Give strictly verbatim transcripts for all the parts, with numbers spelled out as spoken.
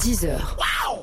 dix heures.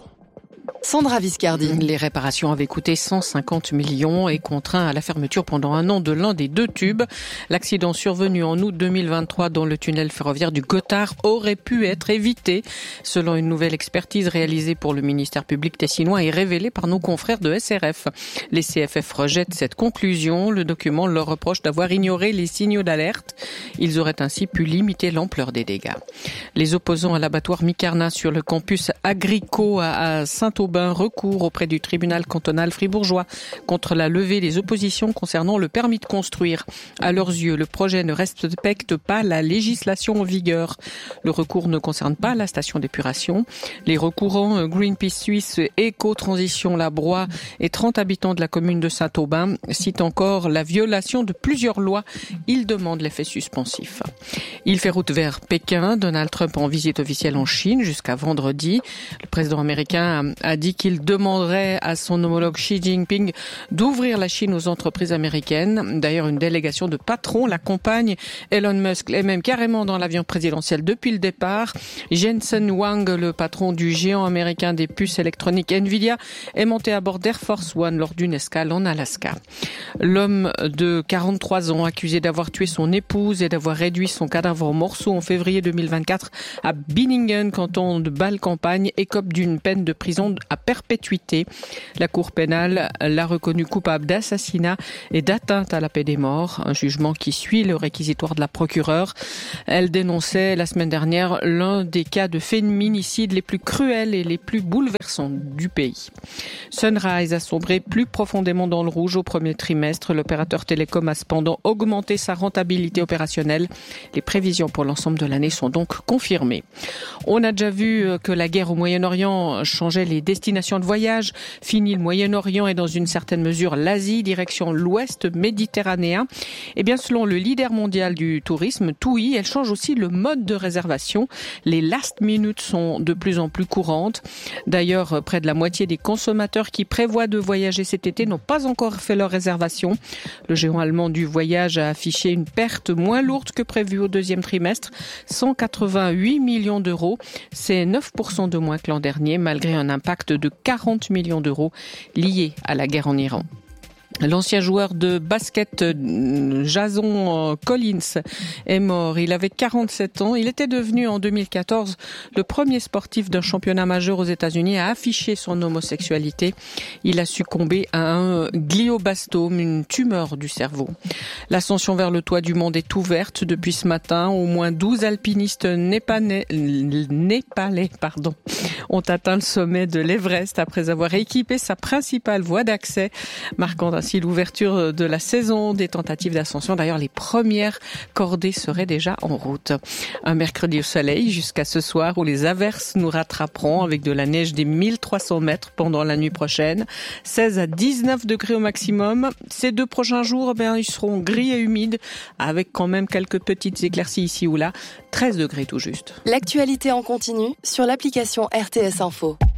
Sandra Viscardi. Les réparations avaient coûté cent cinquante millions et contraint à la fermeture pendant un an de l'un des deux tubes. L'accident survenu en août deux mille vingt-trois dans le tunnel ferroviaire du Gothard aurait pu être évité, selon une nouvelle expertise réalisée pour le ministère public tessinois et révélée par nos confrères de S R F. Les C F F rejettent cette conclusion. Le document leur reproche d'avoir ignoré les signaux d'alerte. Ils auraient ainsi pu limiter l'ampleur des dégâts. Les opposants à l'abattoir Micarna sur le campus Agrico à Saint-Aubin recours auprès du tribunal cantonal fribourgeois contre la levée des oppositions concernant le permis de construire. À leurs yeux, le projet ne respecte pas la législation en vigueur. Le recours ne concerne pas la station d'épuration. Les recourants Greenpeace Suisse, Éco-Transition Labroix et trente habitants de la commune de Saint-Aubin citent encore la violation de plusieurs lois. Ils demandent l'effet suspensif. Il fait route vers Pékin. Donald Trump en visite officielle en Chine jusqu'à vendredi. Le président américain a dit qu'il demanderait à son homologue Xi Jinping d'ouvrir la Chine aux entreprises américaines. D'ailleurs, une délégation de patrons l'accompagne. Elon Musk est même carrément dans l'avion présidentiel depuis le départ. Jensen Huang, le patron du géant américain des puces électroniques Nvidia, est monté à bord d'Air Force One lors d'une escale en Alaska. L'homme de quarante-trois ans, accusé d'avoir tué son épouse et d'avoir réduit son cadavre en morceaux en février deux mille vingt-quatre à Binningen, canton de Bâle-Campagne, écope d'une peine de prison à perpétuité. La Cour pénale l'a reconnu coupable d'assassinat et d'atteinte à la paix des morts, un jugement qui suit le réquisitoire de la procureure. Elle dénonçait la semaine dernière l'un des cas de féminicide les plus cruels et les plus bouleversants du pays. Sunrise a sombré plus profondément dans le rouge au premier trimestre. L'opérateur télécom a cependant augmenté sa rentabilité opérationnelle. Les prévisions pour l'ensemble de l'année sont donc confirmées. On a déjà vu que la guerre au Moyen-Orient changeait les destinations de voyage. Fini le Moyen-Orient et dans une certaine mesure l'Asie, direction l'Ouest méditerranéen. Et bien selon le leader mondial du tourisme, TUI, elle change aussi le mode de réservation. Les last minutes sont de plus en plus courantes. D'ailleurs, près de la moitié des consommateurs qui prévoient de voyager cet été n'ont pas encore fait leur réservation. Le géant allemand du voyage a affiché une perte moins lourde que prévu au deuxième trimestre, cent quatre-vingt-huit millions d'euros. C'est neuf pour cent de moins que l'an dernier, malgré un impact de quarante millions d'euros liés à la guerre en Iran. L'ancien joueur de basket Jason Collins est mort. Il avait quarante-sept ans. Il était devenu en deux mille quatorze le premier sportif d'un championnat majeur aux États-Unis à afficher son homosexualité. Il a succombé à un glioblastome, une tumeur du cerveau. L'ascension vers le toit du monde est ouverte depuis ce matin. Au moins douze alpinistes népalais, népalais pardon, ont atteint le sommet de l'Everest après avoir équipé sa principale voie d'accès, marquant ainsi l'ouverture de la saison des tentatives d'ascension. D'ailleurs, les premières cordées seraient déjà en route. Un mercredi au soleil jusqu'à ce soir où les averses nous rattraperont avec de la neige des mille trois cents mètres pendant la nuit prochaine. seize à dix-neuf degrés au maximum. Ces deux prochains jours, ben, ils seront gris et humides avec quand même quelques petites éclaircies ici ou là. treize degrés tout juste. L'actualité en continu sur l'application R T S Info.